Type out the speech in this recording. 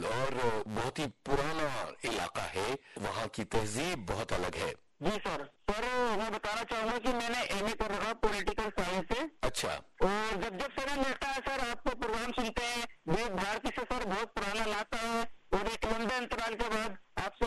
और बहुत ही पुराना इलाका है, वहाँ की तहजीब बहुत अलग है। जी सर। सर मैं बताना चाहूंगा कि मैंने एमए कर रखा पॉलिटिकल साइंस से। अच्छा। और जब जब समय मिलता है सर आपको प्रोग्राम सुनते हैं। देश भारती से सर बहुत पुराना नाता है और एक लंबे अंतराल के बाद